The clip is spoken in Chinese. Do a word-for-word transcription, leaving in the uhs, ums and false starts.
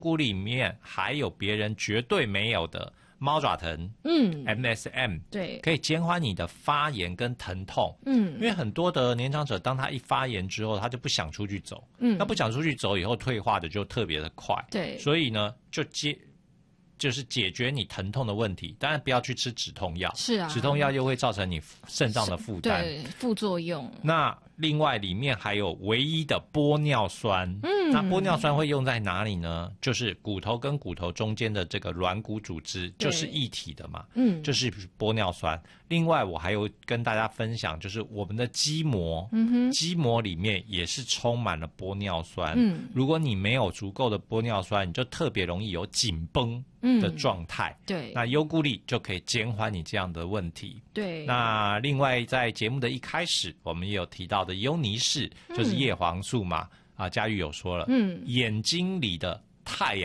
菇里面还有别人绝对没有的猫爪藤， 嗯 ，M S M， 对， 可以减缓你的发炎跟疼痛。 嗯， 因为很多的年长者，当他一发炎之后，他就不想出去走， 嗯， 那不想出去走以后，退化的就特别的快， 对， 所以呢，就接就是解决你疼痛的问题，当然不要去吃止痛药， 是啊， 止痛药又会造成你肾脏的负担， 对，副作用。 那另外里面还有唯一的玻尿酸，嗯，那玻尿酸会用在哪里呢？就是骨头跟骨头中间的这个软骨组织，就是一体的嘛，嗯，就是玻尿酸。另外我还有跟大家分享，就是我们的肌膜，嗯哼，肌膜里面也是充满了玻尿酸，嗯，如果你没有足够的玻尿酸，你就特别容易有紧绷的状态， 嗯，对， 那优固力就可以减缓你这样的问题， 对。 那另外在节目的一开始，我们也有提到的优尼氏，就是叶黄素嘛，嗯、啊，佳玉有说了，嗯，眼睛里的太阳。